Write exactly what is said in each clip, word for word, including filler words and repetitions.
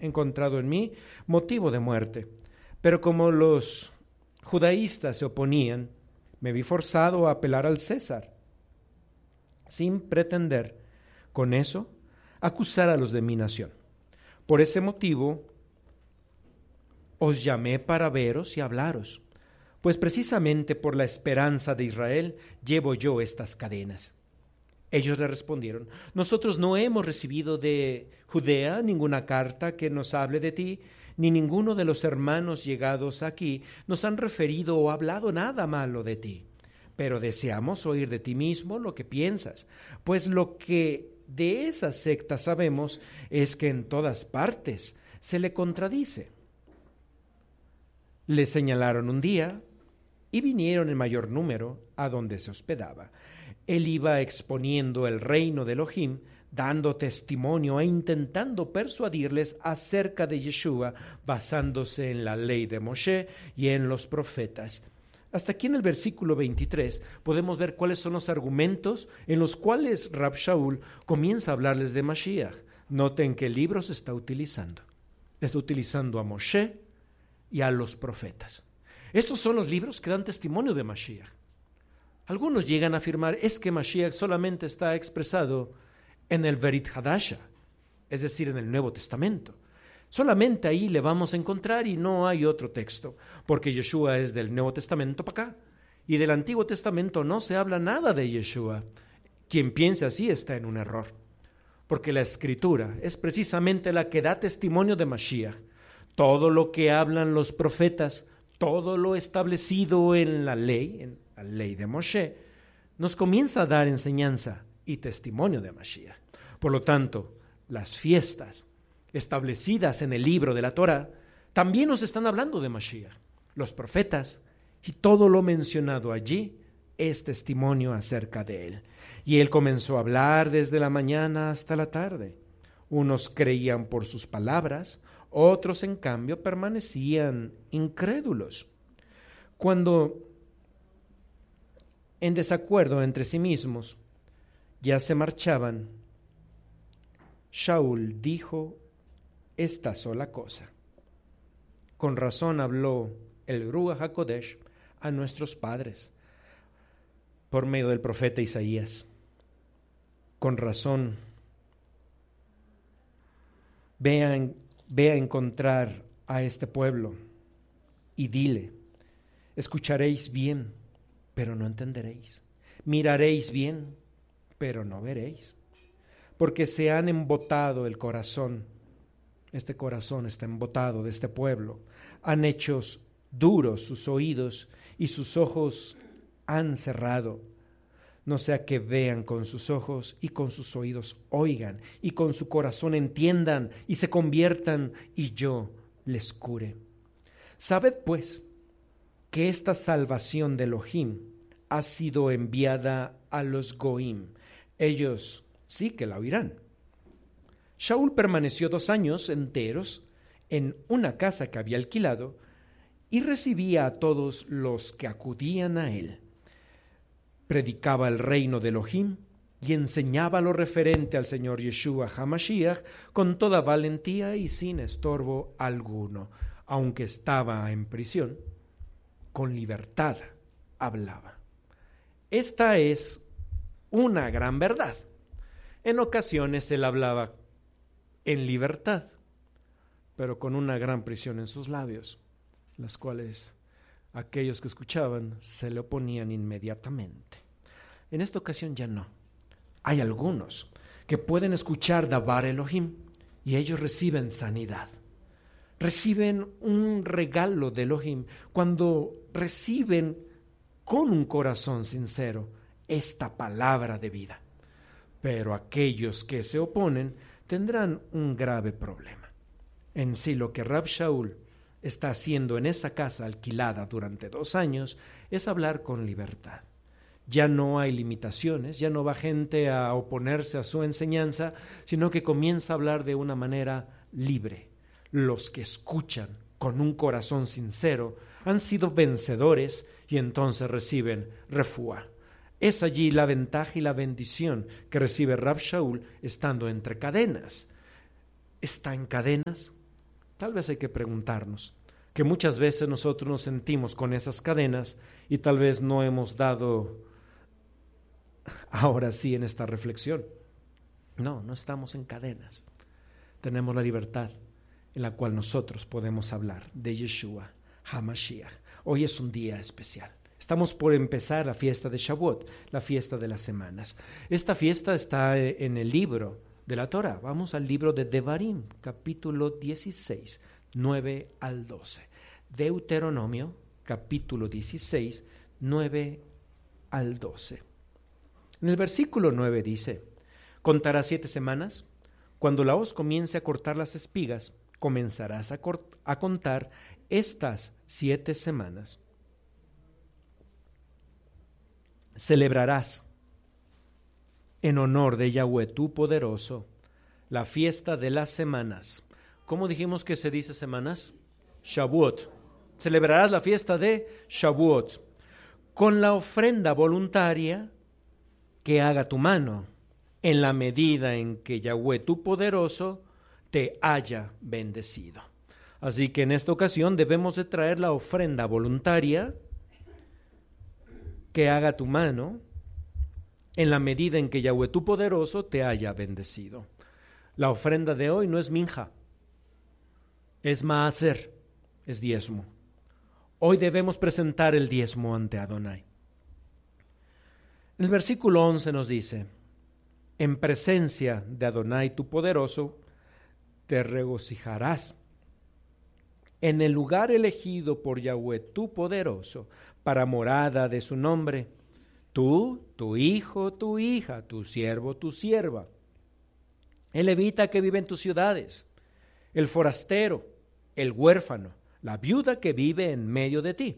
encontrado en mí motivo de muerte. Pero como los judaístas se oponían, me vi forzado a apelar al César, sin pretender con eso acusar a los de mi nación. Por ese motivo os llamé para veros y hablaros, pues precisamente por la esperanza de Israel llevo yo estas cadenas. Ellos le respondieron: nosotros no hemos recibido de Judea ninguna carta que nos hable de ti, ni ninguno de los hermanos llegados aquí nos han referido o hablado nada malo de ti. Pero deseamos oír de ti mismo lo que piensas, pues lo que de esa secta sabemos es que en todas partes se le contradice. Le señalaron un día y vinieron en mayor número a donde se hospedaba. Él iba exponiendo el reino de Elohim, dando testimonio e intentando persuadirles acerca de Yeshua, basándose en la ley de Moshe y en los profetas. Hasta aquí en el versículo veintitrés podemos ver cuáles son los argumentos en los cuales Rab Shaul comienza a hablarles de Mashiach. Noten qué libros está utilizando. Está utilizando a Moshe y a los profetas. Estos son los libros que dan testimonio de Mashiach. Algunos llegan a afirmar es que Mashiach solamente está expresado en el Berit Hadasha, es decir, en el Nuevo Testamento. Solamente ahí le vamos a encontrar y no hay otro texto, porque Yeshua es del Nuevo Testamento para acá, y del Antiguo Testamento no se habla nada de Yeshua. Quien piense así está en un error, porque la Escritura es precisamente la que da testimonio de Mashiach. Todo lo que hablan los profetas, todo lo establecido en la ley, en la ley de Moshe, nos comienza a dar enseñanza y testimonio de Mashiach. Por lo tanto, las fiestas establecidas en el libro de la Torah también nos están hablando de Mashiach. Los profetas y todo lo mencionado allí es testimonio acerca de él. Y él comenzó a hablar desde la mañana hasta la tarde. Unos creían por sus palabras, otros en cambio permanecían incrédulos. Cuando en desacuerdo entre sí mismos ya se marchaban, Shaul dijo esta sola cosa: con razón habló el Ruach HaKodesh a nuestros padres por medio del profeta Isaías. Con razón, vean Ve a encontrar a este pueblo y dile: escucharéis bien, pero no entenderéis. Miraréis bien, pero no veréis. Porque se han embotado el corazón. Este corazón está embotado de este pueblo. Han hecho duros sus oídos y sus ojos han cerrado. No sea que vean con sus ojos y con sus oídos oigan y con su corazón entiendan y se conviertan y yo les cure. Sabed pues que esta salvación de Elohim ha sido enviada a los Goim. Ellos sí que la oirán. Shaul permaneció dos años enteros en una casa que había alquilado y recibía a todos los que acudían a él. Predicaba el reino de Elohim y enseñaba lo referente al Señor Yeshua HaMashiach con toda valentía y sin estorbo alguno. Aunque estaba en prisión, con libertad hablaba. Esta es una gran verdad. En ocasiones él hablaba en libertad, pero con una gran prisión en sus labios, las cuales aquellos que escuchaban se le oponían inmediatamente. En esta ocasión ya no. Hay algunos que pueden escuchar Dabar Elohim y ellos reciben sanidad. Reciben un regalo de Elohim cuando reciben con un corazón sincero esta palabra de vida. Pero aquellos que se oponen tendrán un grave problema. En sí, lo que Rab Shaul está haciendo en esa casa alquilada durante dos años es hablar con libertad. Ya no hay limitaciones, ya no va gente a oponerse a su enseñanza, sino que comienza a hablar de una manera libre. Los que escuchan con un corazón sincero han sido vencedores y entonces reciben refuá. Es allí la ventaja y la bendición que recibe Rab Shaul estando entre cadenas. Está en cadenas, Tal vez hay que preguntarnos, que muchas veces nosotros nos sentimos con esas cadenas y tal vez no hemos dado ahora sí en esta reflexión. No, no estamos en cadenas. Tenemos la libertad en la cual nosotros podemos hablar de Yeshua HaMashiach. Hoy es un día especial. Estamos por empezar la fiesta de Shavuot, la fiesta de las semanas. Esta fiesta está en el libro de la Torah. Vamos al libro de Devarim, capítulo dieciséis, nueve al doce. Deuteronomio, capítulo dieciséis, nueve al doce. En el versículo nueve dice: contarás siete semanas. Cuando la hoz comience a cortar las espigas, comenzarás a, cort- a contar estas siete semanas. Celebrarás en honor de Yahweh tu poderoso la fiesta de las semanas. ¿Cómo dijimos que se dice semanas? Shavuot. Celebrarás la fiesta de Shavuot con la ofrenda voluntaria que haga tu mano, en la medida en que Yahweh tu poderoso te haya bendecido. Así que en esta ocasión debemos de traer la ofrenda voluntaria que haga tu mano, en la medida en que Yahweh tu poderoso te haya bendecido. La ofrenda de hoy no es minja, es maaser, es diezmo. Hoy debemos presentar el diezmo ante Adonai. El versículo once nos dice: en presencia de Adonai tu poderoso te regocijarás en el lugar elegido por Yahweh tu poderoso para morada de su nombre, tú, tu hijo, tu hija, tu siervo, tu sierva, el levita que vive en tus ciudades, el forastero, el huérfano, la viuda que vive en medio de ti.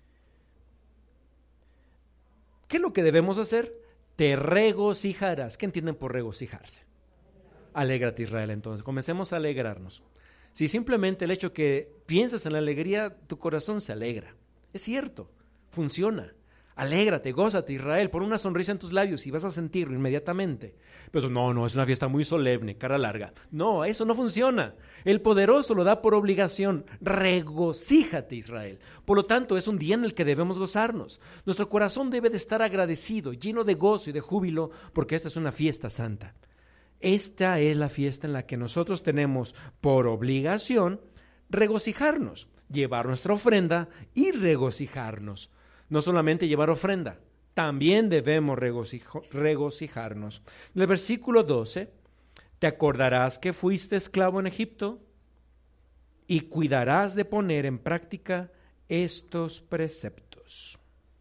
¿Qué es lo que debemos hacer? Te regocijarás. ¿Qué entienden por regocijarse? Alégrate, Israel, entonces. Comencemos a alegrarnos. Si simplemente el hecho que piensas en la alegría, tu corazón se alegra. Es cierto, funciona. Alégrate, gózate, Israel, pon una sonrisa en tus labios y vas a sentirlo inmediatamente. Pero no, no, es una fiesta muy solemne, cara larga. No, eso no funciona. El poderoso lo da por obligación. Regocíjate, Israel. Por lo tanto, es un día en el que debemos gozarnos. Nuestro corazón debe de estar agradecido, lleno de gozo y de júbilo, porque esta es una fiesta santa. Esta es la fiesta en la que nosotros tenemos por obligación regocijarnos, llevar nuestra ofrenda y regocijarnos. No solamente llevar ofrenda, también debemos regocijo, regocijarnos. En el versículo doce, te acordarás que fuiste esclavo en Egipto y cuidarás de poner en práctica estos preceptos.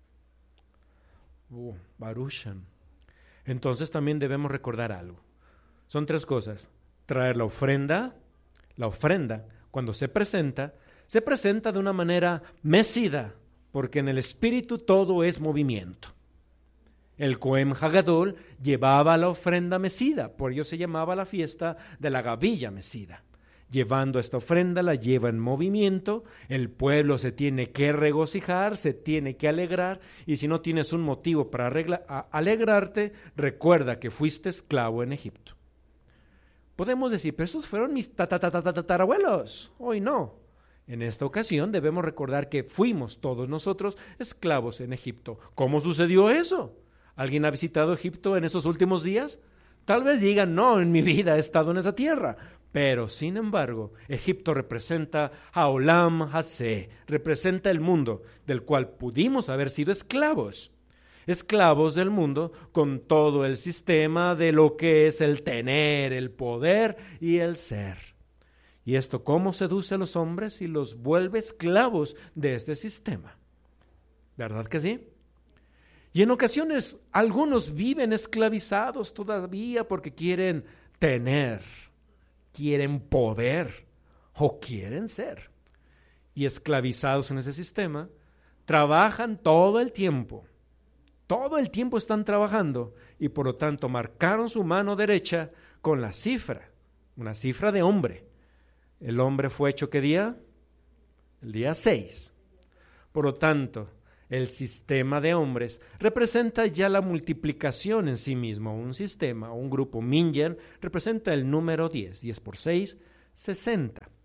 Uh, Baruchan. Entonces también debemos recordar algo. Son tres cosas: traer la ofrenda. La ofrenda, cuando se presenta, se presenta de una manera mecida, porque en el espíritu todo es movimiento. El Cohen Hagadol llevaba la ofrenda mecida, por ello se llamaba la fiesta de la gavilla mecida. Llevando esta ofrenda, la lleva en movimiento, el pueblo se tiene que regocijar, se tiene que alegrar, y si no tienes un motivo para arregla, alegrarte, recuerda que fuiste esclavo en Egipto. Podemos decir, pero esos fueron mis tatarabuelos. Hoy no. En esta ocasión debemos recordar que fuimos todos nosotros esclavos en Egipto. ¿Cómo sucedió eso? ¿Alguien ha visitado Egipto en estos últimos días? Tal vez digan, no, en mi vida he estado en esa tierra. Pero, sin embargo, Egipto representa Haolam Haseh, representa el mundo del cual pudimos haber sido esclavos. Esclavos del mundo con todo el sistema de lo que es el tener, el poder y el ser. ¿Y esto cómo seduce a los hombres y los vuelve esclavos de este sistema? ¿Verdad que sí? Y en ocasiones algunos viven esclavizados todavía porque quieren tener, quieren poder o quieren ser. Y esclavizados en ese sistema, trabajan todo el tiempo. Todo el tiempo están trabajando y por lo tanto marcaron su mano derecha con la cifra, una cifra de hombre. El hombre fue hecho ¿qué día? El día seis. Por lo tanto, el sistema de hombres representa ya la multiplicación en sí mismo. Un sistema o un grupo minyan representa el número diez. diez por seis, sesenta.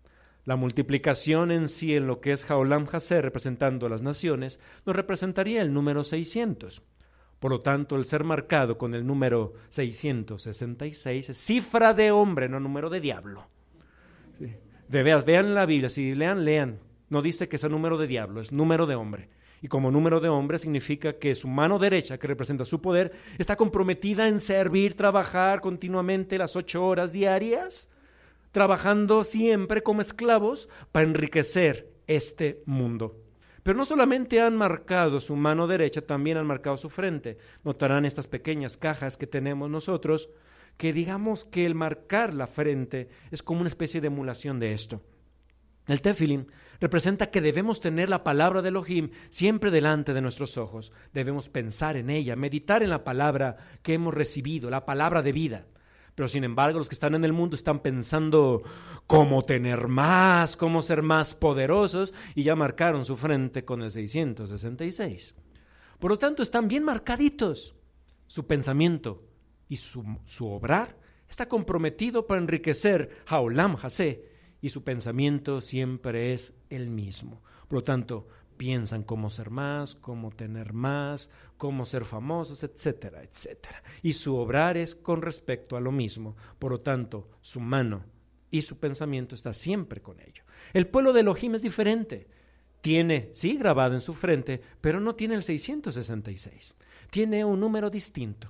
La multiplicación en sí en lo que es Haolam Hasé, representando a las naciones, nos representaría el número seiscientos. Por lo tanto, el ser marcado con el número seiscientos sesenta y seis es cifra de hombre, no número de diablo. Sí. De veras, vean la Biblia, si lean, lean. No dice que sea número de diablo, es número de hombre. Y como número de hombre significa que su mano derecha, que representa su poder, está comprometida en servir, trabajar continuamente las ocho horas diarias, trabajando siempre como esclavos para enriquecer este mundo. Pero no solamente han marcado su mano derecha, también han marcado su frente. Notarán estas pequeñas cajas que tenemos nosotros, que digamos que el marcar la frente es como una especie de emulación de esto. El tefilín representa que debemos tener la palabra de Elohim siempre delante de nuestros ojos. Debemos pensar en ella, meditar en la palabra que hemos recibido, la palabra de vida. Pero sin embargo, los que están en el mundo están pensando cómo tener más, cómo ser más poderosos, y ya marcaron su frente con el seiscientos sesenta y seis. Por lo tanto, están bien marcaditos. Su pensamiento y su, su obrar está comprometido para enriquecer Haolam Hasé, y su pensamiento siempre es el mismo. Por lo tanto, piensan cómo ser más, cómo tener más, cómo ser famosos, etcétera, etcétera. Y su obrar es con respecto a lo mismo. Por lo tanto, su mano y su pensamiento está siempre con ello. El pueblo de Elohim es diferente. Tiene, sí, grabado en su frente, pero no tiene el seiscientos sesenta y seis. Tiene un número distinto.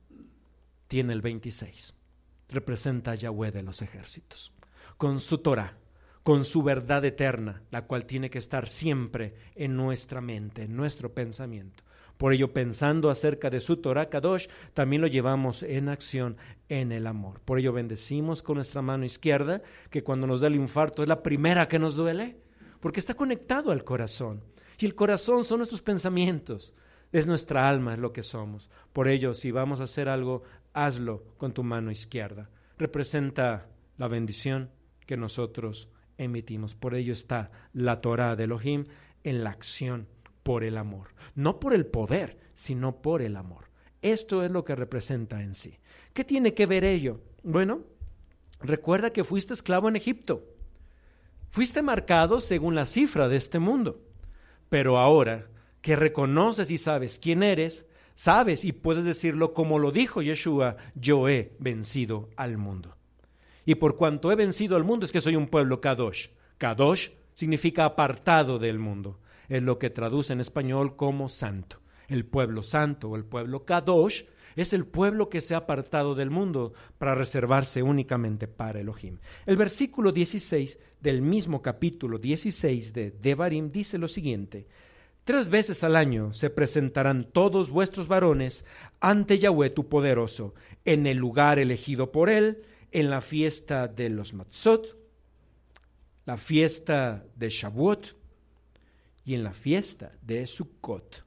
Tiene el veintiséis. Representa a Yahweh de los ejércitos. Con su Torah, con su verdad eterna, la cual tiene que estar siempre en nuestra mente, en nuestro pensamiento. Por ello, pensando acerca de su Torah Kadosh, también lo llevamos en acción en el amor. Por ello, bendecimos con nuestra mano izquierda, que cuando nos da el infarto es la primera que nos duele, porque está conectado al corazón. Y el corazón son nuestros pensamientos, es nuestra alma, es lo que somos. Por ello, si vamos a hacer algo, hazlo con tu mano izquierda. Representa la bendición que nosotros emitimos. Por ello está la Torah de Elohim en la acción por el amor. No por el poder, sino por el amor. Esto es lo que representa en sí. ¿Qué tiene que ver ello? Bueno, recuerda que fuiste esclavo en Egipto. Fuiste marcado según la cifra de este mundo. Pero ahora que reconoces y sabes quién eres, sabes y puedes decirlo como lo dijo Yeshua: yo he vencido al mundo. Y por cuanto he vencido al mundo es que soy un pueblo Kadosh. Kadosh significa apartado del mundo. Es lo que traduce en español como santo. El pueblo santo o el pueblo Kadosh es el pueblo que se ha apartado del mundo para reservarse únicamente para Elohim. El versículo dieciséis del mismo capítulo dieciséis de Devarim dice lo siguiente: tres veces al año se presentarán todos vuestros varones ante Yahweh tu poderoso, en el lugar elegido por él, en la fiesta de los Matzot, la fiesta de Shavuot y en la fiesta de Sukkot.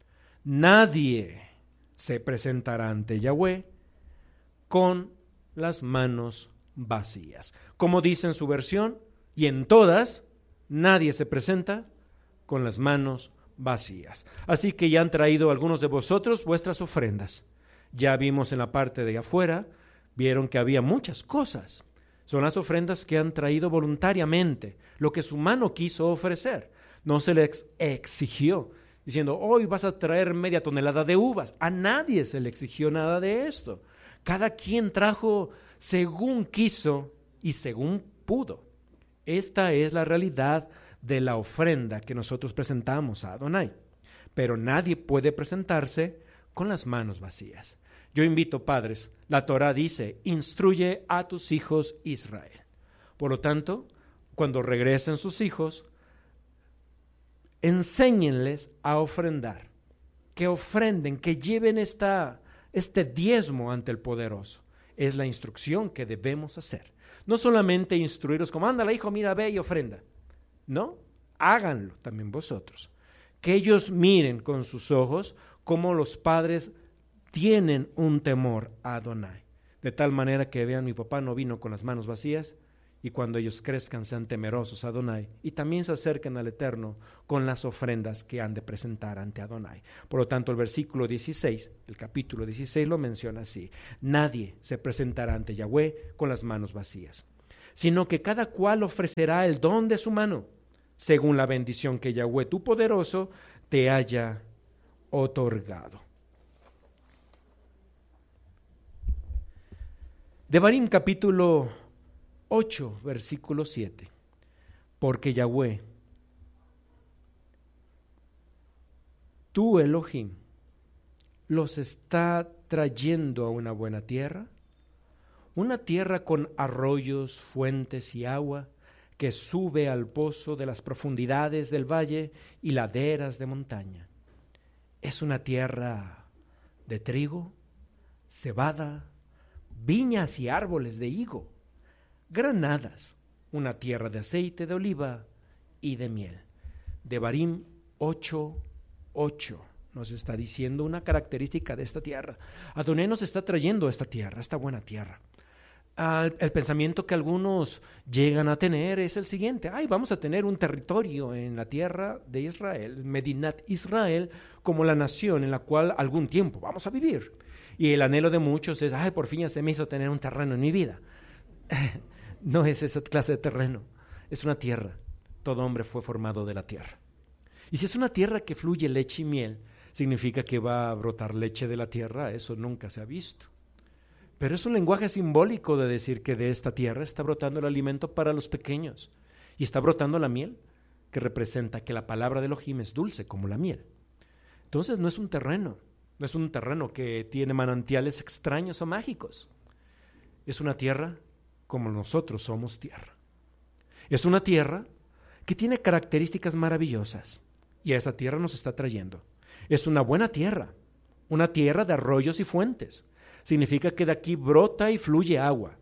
Nadie se presentará ante Yahweh con las manos vacías. Como dice en su versión, y en todas, nadie se presenta con las manos vacías. Así que ya han traído algunos de vosotros vuestras ofrendas. Ya vimos en la parte de afuera, vieron que había muchas cosas. Son las ofrendas que han traído voluntariamente, lo que su mano quiso ofrecer. No se les exigió, diciendo, hoy vas a traer media tonelada de uvas. A nadie se le exigió nada de esto. Cada quien trajo según quiso y según pudo. Esta es la realidad de la ofrenda que nosotros presentamos a Adonai. Pero nadie puede presentarse con las manos vacías. Yo invito, padres, la Torah dice, instruye a tus hijos Israel. Por lo tanto, cuando regresen sus hijos, enséñenles a ofrendar, que ofrenden, que lleven esta, este diezmo ante el poderoso. Es la instrucción que debemos hacer. No solamente instruirlos como, ándale hijo, mira, ve y ofrenda. No, háganlo también vosotros. Que ellos miren con sus ojos cómo los padres tienen un temor a Adonai, de tal manera que vean, mi papá no vino con las manos vacías, y cuando ellos crezcan sean temerosos a Adonai y también se acerquen al Eterno con las ofrendas que han de presentar ante Adonai. Por lo tanto, el versículo dieciséis, el capítulo dieciséis lo menciona así: nadie se presentará ante Yahweh con las manos vacías. sino que cada cual ofrecerá el don de su mano, según la bendición que Yahweh tu poderoso te haya otorgado. Devarim capítulo ocho, versículo siete. Porque Yahweh, tu Elohim, los está trayendo a una buena tierra, una tierra con arroyos, fuentes y agua, que sube al pozo de las profundidades del valle y laderas de montaña. Es una tierra de trigo, cebada, viñas y árboles de higo, granadas, una tierra de aceite de oliva y de miel. Devarim ocho, ocho nos está diciendo una característica de esta tierra. Adonai nos está trayendo a esta tierra, a esta buena tierra. Al, el pensamiento que algunos llegan a tener es el siguiente: ay, vamos a tener un territorio en la tierra de Israel, Medinat Israel, como la nación en la cual algún tiempo vamos a vivir. Y el anhelo de muchos es: ay, por fin ya se me hizo tener un terreno en mi vida. No es esa clase de terreno, es una tierra. Todo hombre fue formado de la tierra. Y si es una tierra que fluye leche y miel, significa que va a brotar leche de la tierra. Eso nunca se ha visto. Pero es un lenguaje simbólico de decir que de esta tierra está brotando el alimento para los pequeños. Y está brotando la miel, que representa que la palabra de Elohim es dulce como la miel. Entonces no es un terreno, no es un terreno que tiene manantiales extraños o mágicos. Es una tierra como nosotros somos tierra. Es una tierra que tiene características maravillosas y a esa tierra nos está trayendo. Es una buena tierra, una tierra de arroyos y fuentes. Significa que de aquí brota y fluye agua,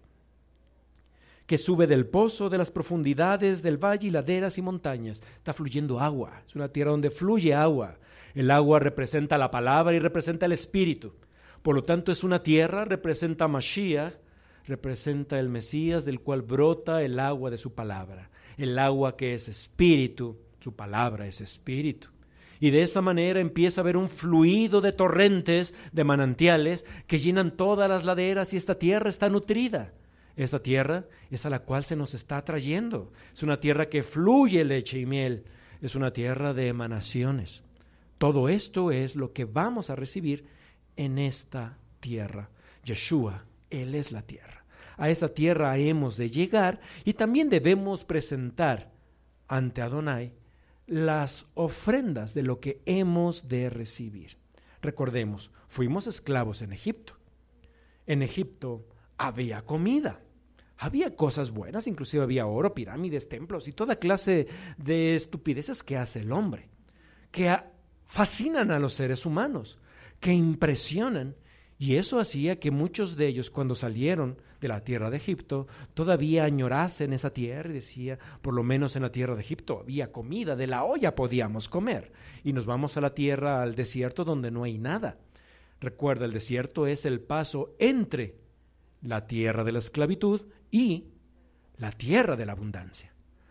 que sube del pozo de las profundidades del valle y laderas y montañas. Está fluyendo agua, es una tierra donde fluye agua. El agua representa la palabra y representa el espíritu. Por lo tanto, es una tierra, representa a Mashiach, representa el Mesías, del cual brota el agua de su palabra. El agua que es espíritu, su palabra es espíritu. Y de esa manera empieza a haber un fluido de torrentes, de manantiales, que llenan todas las laderas y esta tierra está nutrida. Esta tierra es a la cual se nos está trayendo. Es una tierra que fluye leche y miel. Es una tierra de emanaciones. Todo esto es lo que vamos a recibir en esta tierra. Yeshua, Él es la tierra. A esta tierra hemos de llegar y también debemos presentar ante Adonai las ofrendas de lo que hemos de recibir. Recordemos, fuimos esclavos en Egipto. En Egipto había comida, había cosas buenas, inclusive había oro, pirámides, templos y toda clase de estupideces que hace el hombre, que fascinan a los seres humanos, que impresionan. Y eso hacía que muchos de ellos, cuando salieron de la tierra de Egipto, todavía añorasen esa tierra y decía, por lo menos en la tierra de Egipto había comida, de la olla podíamos comer. Y nos vamos a la tierra, al desierto, donde no hay nada. Recuerda, el desierto es el paso entre la tierra de la esclavitud y la tierra de la abundancia.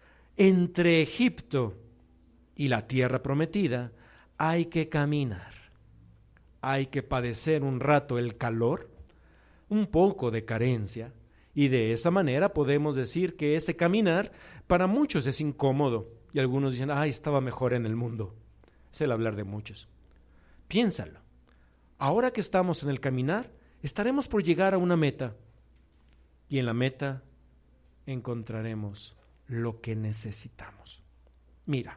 Entre Egipto y la tierra prometida hay que caminar. Hay que padecer un rato el calor, un poco de carencia, y de esa manera podemos decir que ese caminar para muchos es incómodo, y algunos dicen, ay, estaba mejor en el mundo. Es el hablar de muchos. Piénsalo. Ahora que estamos en el caminar, estaremos por llegar a una meta, y en la meta encontraremos lo que necesitamos. Mira,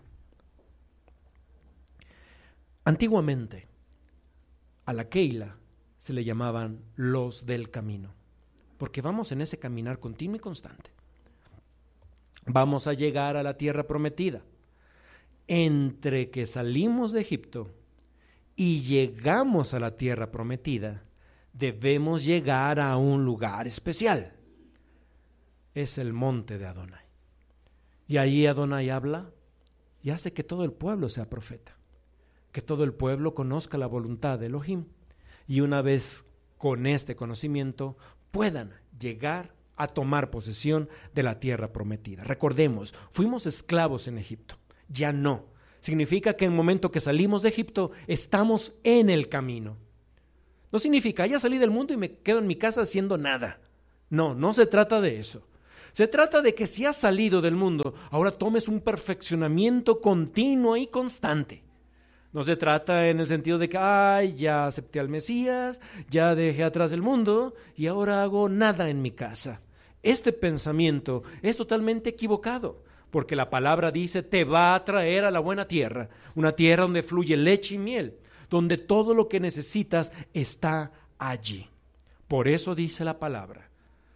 antiguamente, a la Keila se le llamaban los del camino, porque vamos en ese caminar continuo y constante. Vamos a llegar a la tierra prometida. Entre que salimos de Egipto y llegamos a la tierra prometida, debemos llegar a un lugar especial. Es el monte de Adonai. Y ahí Adonai habla y hace que todo el pueblo sea profeta, que todo el pueblo conozca la voluntad de Elohim, y una vez con este conocimiento puedan llegar a tomar posesión de la tierra prometida. Recordemos, fuimos esclavos en Egipto, ya no. Significa que en el momento que salimos de Egipto estamos en el camino. No significa, ya salí del mundo y me quedo en mi casa haciendo nada. No, no se trata de eso. Se trata de que si has salido del mundo, ahora tomes un perfeccionamiento continuo y constante. No se trata en el sentido de que, ay, ya acepté al Mesías, ya dejé atrás el mundo y ahora hago nada en mi casa. Este pensamiento es totalmente equivocado, porque la palabra dice, te va a traer a la buena tierra, una tierra donde fluye leche y miel, donde todo lo que necesitas está allí. Por eso dice la palabra,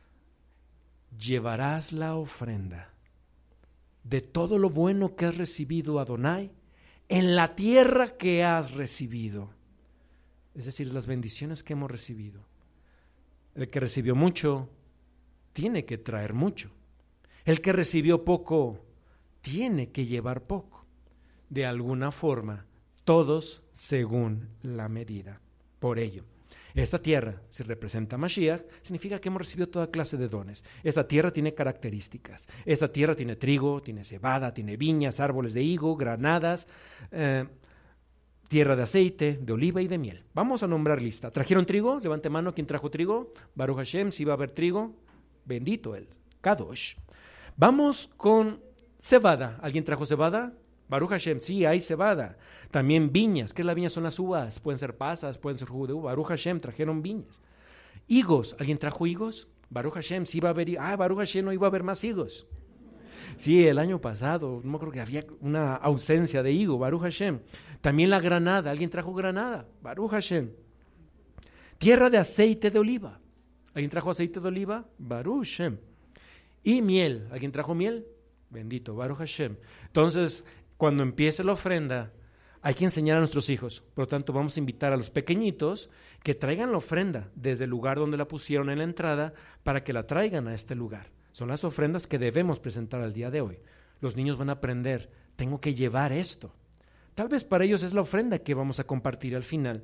llevarás la ofrenda de todo lo bueno que has recibido, Adonai, en la tierra que has recibido. Es decir, las bendiciones que hemos recibido. El que recibió mucho, tiene que traer mucho. El que recibió poco, tiene que llevar poco. De alguna forma, todos según la medida. Por ello, esta tierra, si representa Mashiach, significa que hemos recibido toda clase de dones. Esta tierra tiene características. Esta tierra tiene trigo, tiene cebada, tiene viñas, árboles de higo, granadas, eh, tierra de aceite, de oliva y de miel. Vamos a nombrar lista. ¿Trajeron trigo? Levante mano, ¿quién trajo trigo? Baruch Hashem, si va a haber trigo, bendito él, Kadosh. Vamos con cebada. ¿Alguien trajo cebada? Baruch Hashem, sí, hay cebada. También viñas. ¿Qué es la viña? Son las uvas. Pueden ser pasas, pueden ser jugo de uva. Baruch Hashem, trajeron viñas. Higos. ¿Alguien trajo higos? Baruch Hashem, sí va a haber. Ah, Baruch Hashem, no iba a haber más higos. Sí, el año pasado, no creo que había una ausencia de higo. Baruch Hashem. También la granada. ¿Alguien trajo granada? Baruch Hashem. Tierra de aceite de oliva. ¿Alguien trajo aceite de oliva? Baruch Hashem. Y miel. ¿Alguien trajo miel? Bendito, Baruch Hashem. Entonces, cuando empiece la ofrenda, hay que enseñar a nuestros hijos. Por lo tanto, vamos a invitar a los pequeñitos que traigan la ofrenda desde el lugar donde la pusieron en la entrada para que la traigan a este lugar. Son las ofrendas que debemos presentar al día de hoy. Los niños van a aprender, tengo que llevar esto. Tal vez para ellos es la ofrenda que vamos a compartir al final.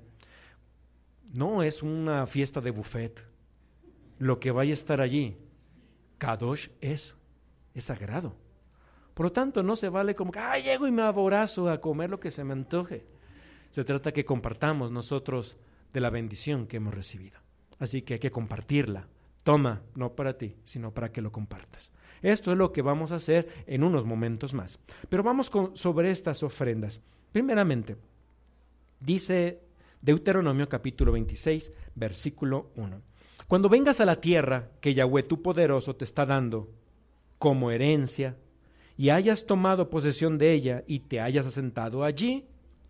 No es una fiesta de buffet. Lo que vaya a estar allí, Kadosh es, es sagrado. Por lo tanto, no se vale como que, ah, llego y me aborazo a comer lo que se me antoje. Se trata que compartamos nosotros de la bendición que hemos recibido. Así que hay que compartirla. Toma, no para ti, sino para que lo compartas. Esto es lo que vamos a hacer en unos momentos más. Pero vamos con, sobre estas ofrendas. Primeramente, dice Deuteronomio capítulo veintiséis, versículo uno. Cuando vengas a la tierra que Yahweh tu poderoso te está dando como herencia, y hayas tomado posesión de ella y te hayas asentado allí,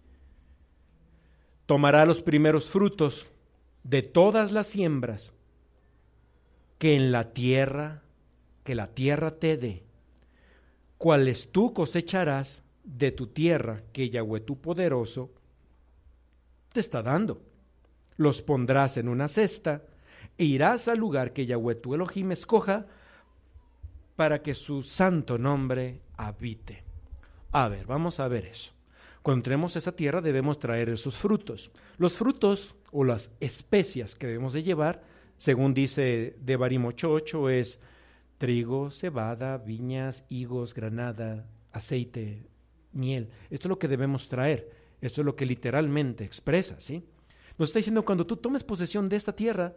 tomará los primeros frutos de todas las siembras que en la tierra, que la tierra te dé, cuales tú cosecharás de tu tierra que Yahweh tu poderoso te está dando. Los pondrás en una cesta e irás al lugar que Yahweh tu Elohim escoja para que su santo nombre habite. A ver, vamos a ver eso. Cuando entremos a esa tierra debemos traer esos frutos. Los frutos o las especias que debemos de llevar, según dice Devarim ocho ocho, es trigo, cebada, viñas, higos, granada, aceite, miel. Esto es lo que debemos traer. Esto es lo que literalmente expresa, ¿sí? Nos está diciendo, cuando tú tomes posesión de esta tierra,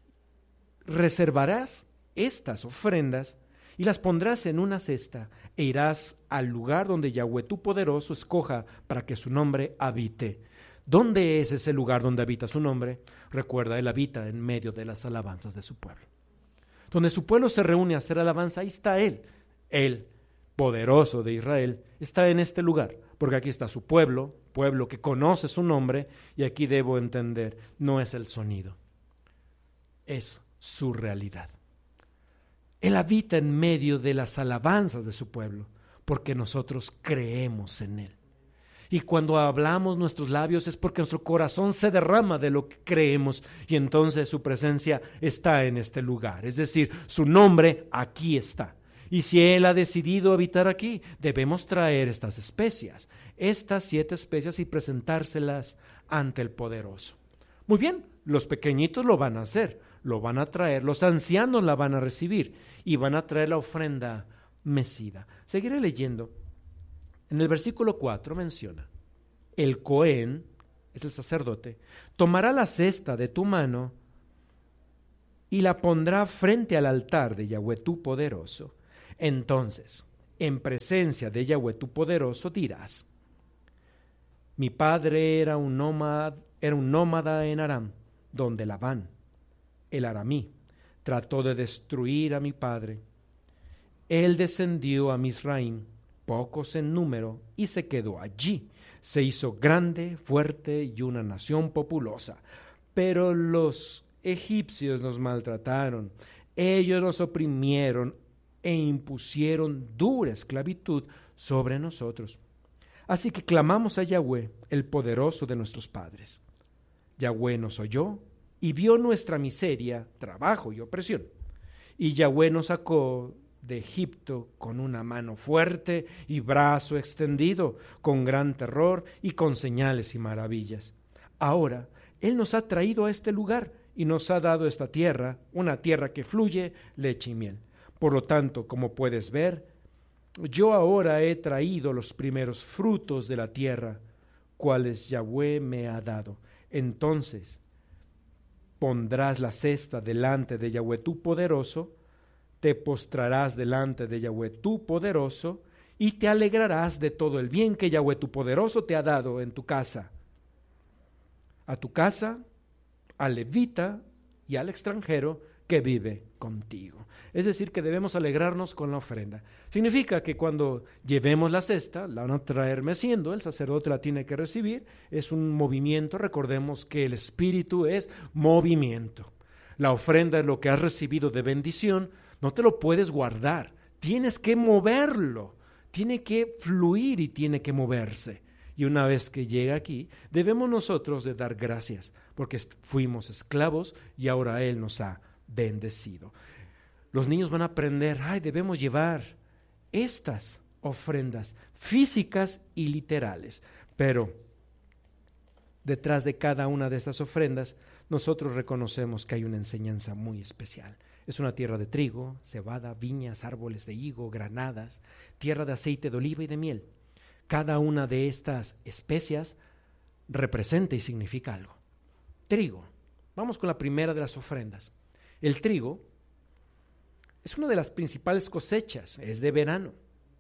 reservarás estas ofrendas y las pondrás en una cesta e irás al lugar donde Yahweh tu poderoso escoja para que su nombre habite. ¿Dónde es ese lugar donde habita su nombre? Recuerda, él habita en medio de las alabanzas de su pueblo. Donde su pueblo se reúne a hacer alabanza, ahí está él. Él, poderoso de Israel, está en este lugar, porque aquí está su pueblo, pueblo que conoce su nombre, y aquí debo entender, no es el sonido, es su realidad. Él habita en medio de las alabanzas de su pueblo, porque nosotros creemos en él. Y cuando hablamos nuestros labios es porque nuestro corazón se derrama de lo que creemos, y entonces su presencia está en este lugar. Es decir, su nombre aquí está. Y si él ha decidido habitar aquí, debemos traer estas especias, estas siete especias, y presentárselas ante el poderoso. Muy bien, los pequeñitos lo van a hacer, lo van a traer, los ancianos la van a recibir y van a traer la ofrenda mecida. Seguiré leyendo. En el versículo cuatro menciona, el Cohen, es el sacerdote, tomará la cesta de tu mano y la pondrá frente al altar de Yahweh tu poderoso, Entonces, en presencia de Yahweh tu poderoso dirás: mi padre era un nómada, era un nómada en Aram, donde Labán, el aramí, trató de destruir a mi padre. Él descendió a Misraim, pocos en número, y se quedó allí. Se hizo grande, fuerte y una nación populosa. Pero los egipcios nos maltrataron. Ellos nos oprimieron e impusieron dura esclavitud sobre nosotros. Así que clamamos a Yahweh, el poderoso de nuestros padres. Yahweh nos oyó y vio nuestra miseria, trabajo y opresión. Y Yahweh nos sacó de Egipto con una mano fuerte y brazo extendido, con gran terror y con señales y maravillas. Ahora Él nos ha traído a este lugar y nos ha dado esta tierra, una tierra que fluye leche y miel. Por lo tanto, como puedes ver, yo ahora he traído los primeros frutos de la tierra, cuales Yahweh me ha dado. Entonces pondrás la cesta delante de Yahweh tu poderoso, te postrarás delante de Yahweh tu poderoso, y te alegrarás de todo el bien que Yahweh tu poderoso te ha dado en tu casa, a tu casa, al levita y al extranjero que vive contigo. Es decir, que debemos alegrarnos con la ofrenda. Significa que cuando llevemos la cesta, la van a traer meciendo, el sacerdote la tiene que recibir, es un movimiento. Recordemos que el espíritu es movimiento. La ofrenda es lo que has recibido de bendición, no te lo puedes guardar, tienes que moverlo, tiene que fluir y tiene que moverse. Y una vez que llega aquí, debemos nosotros de dar gracias, porque fuimos esclavos y ahora Él nos ha bendecido. Los niños van a aprender, ay, debemos llevar estas ofrendas físicas y literales, pero detrás de cada una de estas ofrendas, nosotros reconocemos que hay una enseñanza muy especial. Es una tierra de trigo, cebada, viñas, árboles de higo, granadas, tierra de aceite de oliva y de miel. Cada una de estas especias representa y significa algo. Trigo. Vamos con la primera de las ofrendas. El trigo es una de las principales cosechas, es de verano.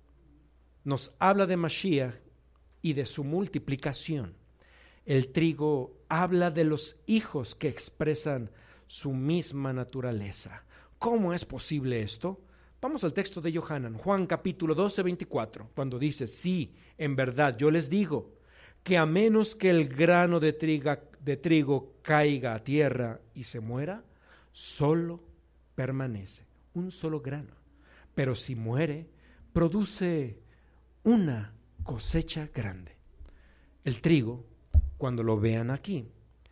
Nos habla de Mashiach y de su multiplicación. El trigo habla de los hijos que expresan su misma naturaleza. ¿Cómo es posible esto? Vamos al texto de Yohanan, Juan capítulo doce, veinticuatro, cuando dice: sí, en verdad yo les digo que a menos que el grano de trigo, de trigo caiga a tierra y se muera, solo permanece un solo grano. Pero si muere, produce una cosecha grande. El trigo, cuando lo vean aquí,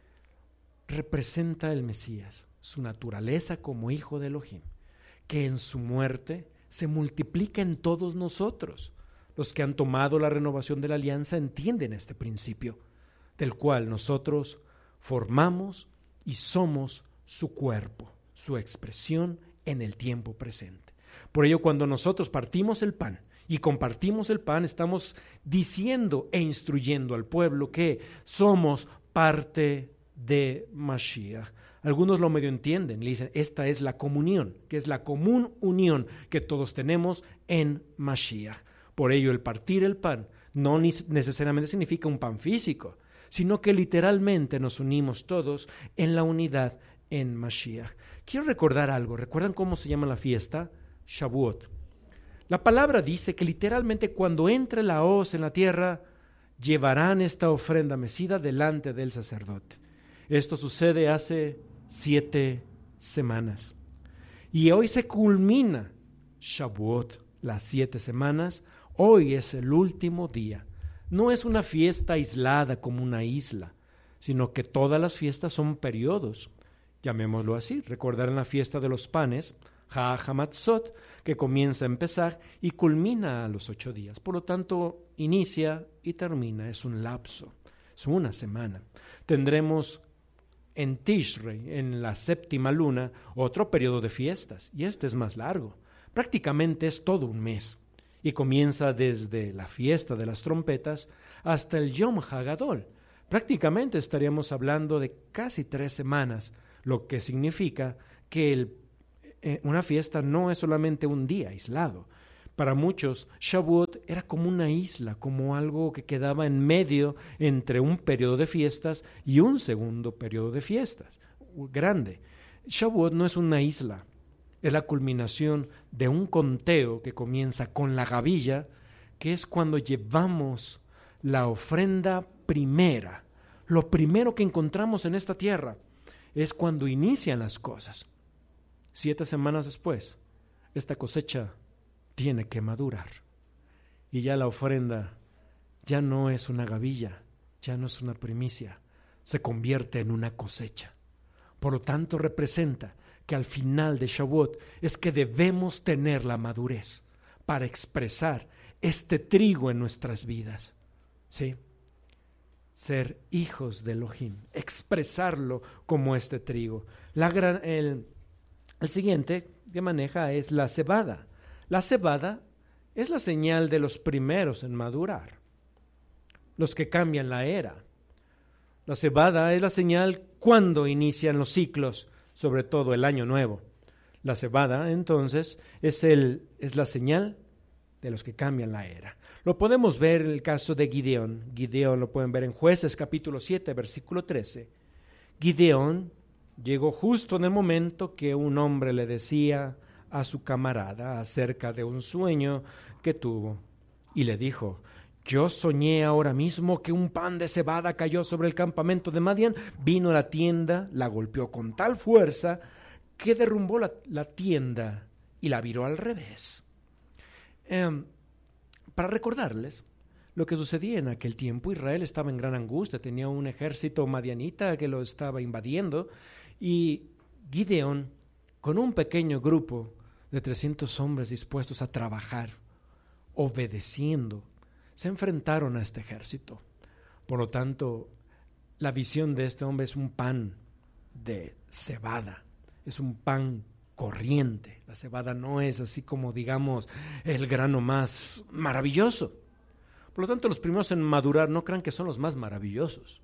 representa el Mesías, su naturaleza como hijo de Elohim, que en su muerte se multiplica en todos nosotros. Los que han tomado la renovación de la alianza entienden este principio, del cual nosotros formamos y somos su cuerpo, su expresión en el tiempo presente. Por ello, cuando nosotros partimos el pan y compartimos el pan, estamos diciendo e instruyendo al pueblo que somos parte de Mashiach. Algunos lo medio entienden, le dicen, esta es la comunión, que es la común unión que todos tenemos en Mashiach. Por ello, el partir el pan no necesariamente significa un pan físico, sino que literalmente nos unimos todos en la unidad en Mashiach. Quiero recordar algo. ¿Recuerdan cómo se llama la fiesta? Shavuot. La palabra dice que literalmente cuando entre la hoz en la tierra, llevarán esta ofrenda mecida delante del sacerdote. Esto sucede hace siete semanas. Y hoy se culmina Shavuot, las siete semanas. Hoy es el último día. No es una fiesta aislada como una isla, sino que todas las fiestas son periodos. Llamémoslo así. Recordarán la fiesta de los panes, Ha-Hamatzot, que comienza a empezar y culmina a los ocho días. Por lo tanto, inicia y termina. Es un lapso, es una semana. Tendremos en Tishrei, en la séptima luna, otro periodo de fiestas, y este es más largo. Prácticamente es todo un mes, y comienza desde la fiesta de las trompetas hasta el Yom HaGadol. Prácticamente estaríamos hablando de casi tres semanas, lo que significa que el, eh, una fiesta no es solamente un día aislado, Para muchos, Shavuot era como una isla, como algo que quedaba en medio entre un periodo de fiestas y un segundo periodo de fiestas grande. Shavuot no es una isla, es la culminación de un conteo que comienza con la gavilla, que es cuando llevamos la ofrenda primera. Lo primero que encontramos en esta tierra es cuando inician las cosas. Siete semanas después, esta cosecha tiene que madurar. Y ya la ofrenda ya no es una gavilla, ya no es una primicia, se convierte en una cosecha. Por lo tanto, representa que al final de Shavuot es que debemos tener la madurez para expresar este trigo en nuestras vidas. ¿Sí? Ser hijos de Elohim, expresarlo como este trigo. La gran, el, el siguiente que maneja es la cebada. La cebada es la señal de los primeros en madurar, los que cambian la era. La cebada es la señal cuando inician los ciclos, sobre todo el año nuevo. La cebada, entonces, es, el, es la señal de los que cambian la era. Lo podemos ver en el caso de Gideón. Gideón lo pueden ver en Jueces capítulo siete, versículo trece. Gideón llegó justo en el momento que un hombre le decía a su camarada acerca de un sueño que tuvo y le dijo: yo soñé ahora mismo que un pan de cebada cayó sobre el campamento de Madián, vino a la tienda, la golpeó con tal fuerza que derrumbó la, la tienda y la viró al revés. Eh, para recordarles lo que sucedía en aquel tiempo, Israel estaba en gran angustia, tenía un ejército madianita que lo estaba invadiendo, y Gideón, con un pequeño grupo de trescientos hombres dispuestos a trabajar, obedeciendo, se enfrentaron a este ejército. Por lo tanto, la visión de este hombre es un pan de cebada, es un pan corriente. La cebada no es así como, digamos, el grano más maravilloso. Por lo tanto, los primeros en madurar no crean que son los más maravillosos.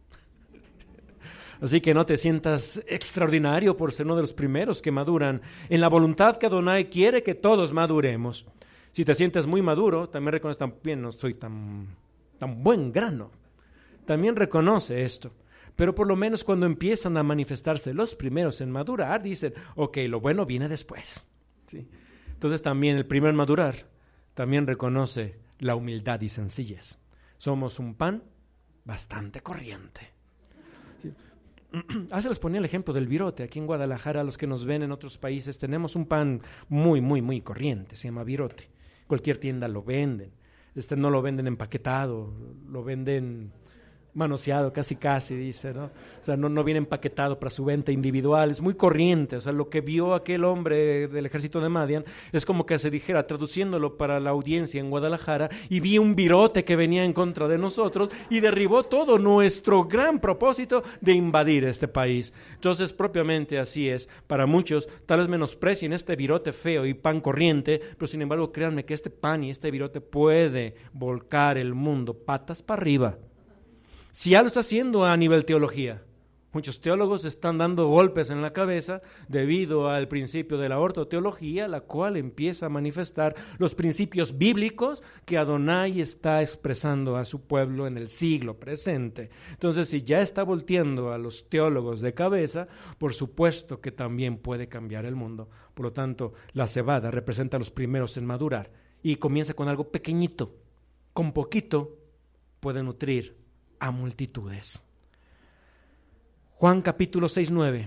Así que no te sientas extraordinario por ser uno de los primeros que maduran en la voluntad que Adonai quiere que todos maduremos. Si te sientes muy maduro, también reconoce, también no soy tan, tan buen grano. También reconoce esto. Pero por lo menos cuando empiezan a manifestarse los primeros en madurar, dicen, ok, lo bueno viene después. ¿Sí? Entonces también el primer madurar también reconoce la humildad y sencillez. Somos un pan bastante corriente. ¿Sí? Ah, se les ponía el ejemplo del virote. Aquí en Guadalajara, los que nos ven en otros países, tenemos un pan muy, muy, muy corriente, se llama virote. Cualquier tienda lo venden. Este no lo venden empaquetado, lo venden manoseado, casi casi, dice, ¿no? O sea, no, no viene empaquetado para su venta individual, es muy corriente. O sea, lo que vio aquel hombre del ejército de Madián es como que se dijera, traduciéndolo para la audiencia en Guadalajara, y vi un virote que venía en contra de nosotros y derribó todo nuestro gran propósito de invadir este país. Entonces, propiamente así es. Para muchos, tal vez menosprecien este virote feo y pan corriente, pero sin embargo, créanme que este pan y este virote puede volcar el mundo patas para arriba. Si ya lo está haciendo a nivel teología. Muchos teólogos están dando golpes en la cabeza debido al principio de la ortoteología, la cual empieza a manifestar los principios bíblicos que Adonai está expresando a su pueblo en el siglo presente. Entonces, si ya está volteando a los teólogos de cabeza, por supuesto que también puede cambiar el mundo. Por lo tanto, la cebada representa a los primeros en madurar y comienza con algo pequeñito. Con poquito puede nutrir a multitudes. Juan capítulo seis, nueve.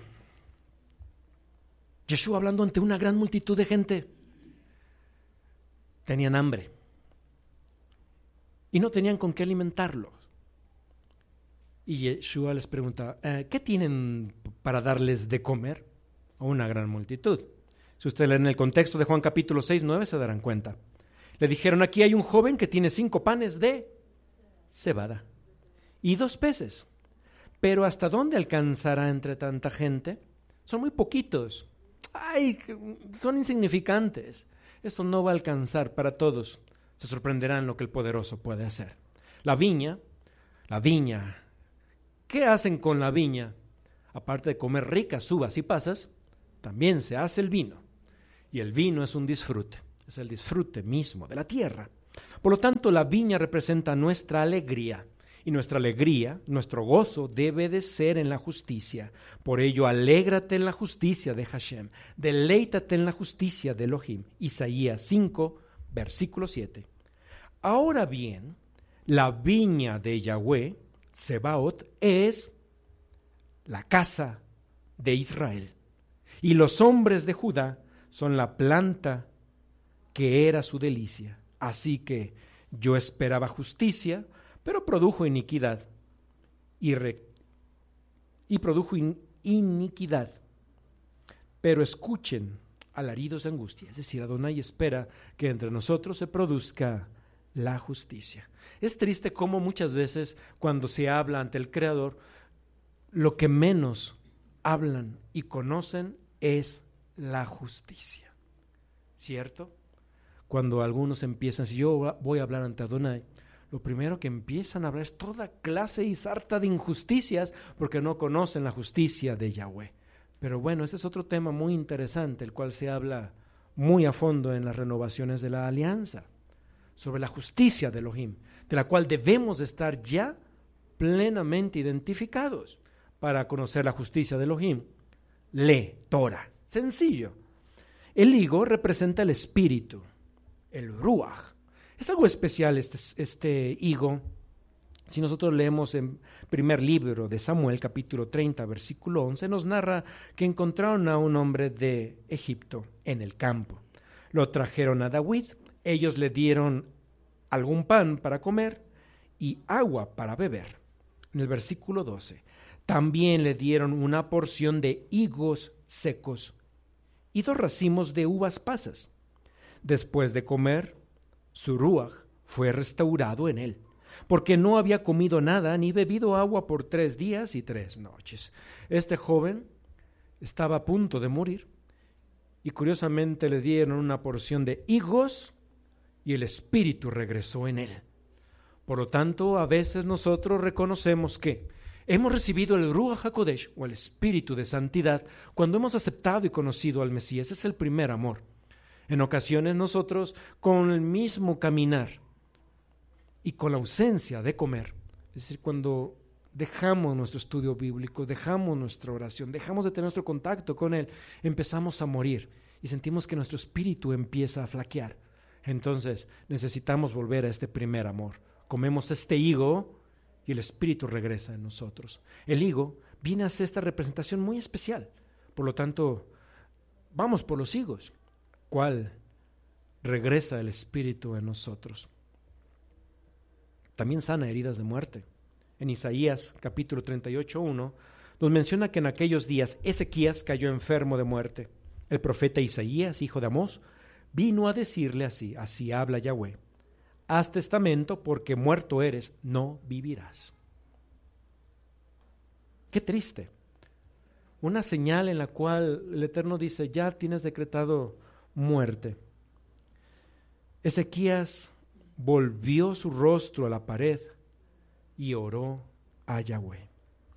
Yeshua hablando ante una gran multitud de gente. Tenían hambre y no tenían con qué alimentarlos. Y Yeshua les pregunta, eh, ¿qué tienen para darles de comer? A una gran multitud. Si ustedes leen el contexto de Juan capítulo seis, nueve, se darán cuenta. Le dijeron, aquí hay un joven que tiene cinco panes de cebada y dos peces. Pero ¿hasta dónde alcanzará entre tanta gente? Son muy poquitos. Ay, son insignificantes. Esto no va a alcanzar para todos. Se sorprenderán lo que el poderoso puede hacer. La viña, la viña. ¿Qué hacen con la viña? Aparte de comer ricas uvas y pasas, también se hace el vino. Y el vino es un disfrute. es el disfrute mismo de la tierra. Por lo tanto, la viña representa nuestra alegría, y nuestra alegría, nuestro gozo debe de ser en la justicia. Por ello, alégrate en la justicia de Hashem, deleítate en la justicia de Elohim. Isaías cinco, versículo siete. Ahora bien, la viña de Yahweh, Sebaot, es la casa de Israel, y los hombres de Judá son la planta que era su delicia. Así que yo esperaba justicia, pero produjo iniquidad, y, re, y produjo in, iniquidad. Pero escuchen alaridos de angustia, es decir, Adonai espera que entre nosotros se produzca la justicia. Es triste cómo muchas veces cuando se habla ante el Creador, lo que menos hablan y conocen es la justicia, ¿cierto? Cuando algunos empiezan, si yo voy a hablar ante Adonai, lo primero que empiezan a hablar es toda clase y sarta de injusticias porque no conocen la justicia de Yahweh. Pero bueno, ese es otro tema muy interesante, el cual se habla muy a fondo en las renovaciones de la alianza, sobre la justicia de Elohim, de la cual debemos estar ya plenamente identificados para conocer la justicia de Elohim. Lee Torah. Sencillo. El higo representa el espíritu, el ruach. Es algo especial este, este higo. Si nosotros leemos en primer libro de Samuel, capítulo treinta, versículo once, nos narra que encontraron a un hombre de Egipto en el campo. Lo trajeron a David, ellos le dieron algún pan para comer y agua para beber. En el versículo doce, también le dieron una porción de higos secos y dos racimos de uvas pasas. Después de comer, su ruaj fue restaurado en él, porque no había comido nada ni bebido agua por tres días y tres noches. Este joven estaba a punto de morir y curiosamente le dieron una porción de higos y el espíritu regresó en él. Por lo tanto, a veces nosotros reconocemos que hemos recibido el Ruach HaKodesh o el espíritu de santidad cuando hemos aceptado y conocido al Mesías. Ese es el primer amor. En ocasiones nosotros, con el mismo caminar y con la ausencia de comer, es decir, cuando dejamos nuestro estudio bíblico, dejamos nuestra oración, dejamos de tener nuestro contacto con Él, empezamos a morir y sentimos que nuestro espíritu empieza a flaquear. Entonces necesitamos volver a este primer amor. Comemos este higo y el espíritu regresa en nosotros. El higo viene a ser esta representación muy especial. Por lo tanto, vamos por los higos. ¿Cuál regresa el espíritu en nosotros? También sana heridas de muerte. En Isaías capítulo treinta y ocho, uno, nos menciona que en aquellos días Ezequías cayó enfermo de muerte. El profeta Isaías, hijo de Amós, vino a decirle así, así habla Yahweh: haz testamento porque muerto eres, no vivirás. Qué triste. Una señal en la cual el Eterno dice, ya tienes decretado muerte. Ezequías volvió su rostro a la pared y oró a Yahweh.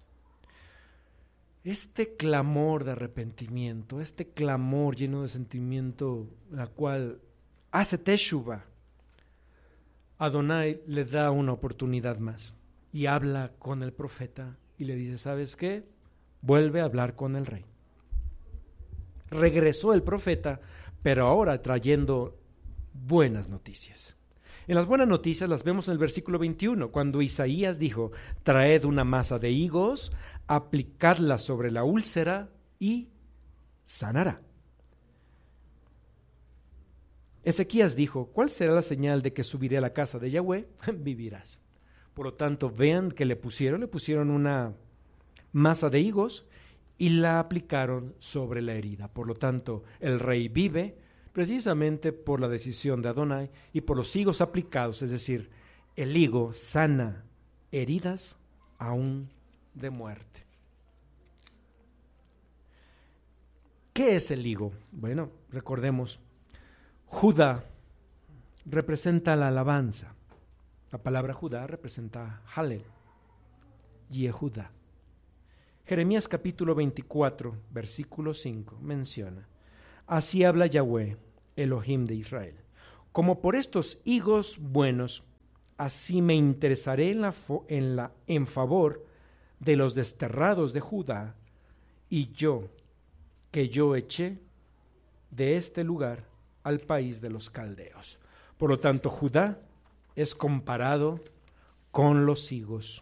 Este clamor de arrepentimiento, este clamor lleno de sentimiento, la cual hace teshuva, Adonai le da una oportunidad más y habla con el profeta y le dice, ¿sabes qué? Vuelve a hablar con el rey. Regresó el profeta, pero ahora trayendo buenas noticias. En las buenas noticias las vemos en el versículo veintiuno, cuando Isaías dijo, traed una masa de higos, aplicadla sobre la úlcera y sanará. Ezequías dijo, ¿cuál será la señal de que subiré a la casa de Yahweh? Vivirás. Por lo tanto, vean que le pusieron, le pusieron una masa de higos y la aplicaron sobre la herida. Por lo tanto, el rey vive precisamente por la decisión de Adonai y por los higos aplicados, es decir, el higo sana heridas aún de muerte. ¿Qué es el higo? Bueno, recordemos, Judá representa la alabanza. La palabra Judá representa Halel, Yehudá. Jeremías capítulo veinticuatro, versículo cinco, menciona, así habla Yahweh, Elohim de Israel. Como por estos higos buenos, así me interesaré en, la, en, la, en favor de los desterrados de Judá, y yo, que yo eché de este lugar al país de los caldeos. Por lo tanto, Judá es comparado con los higos.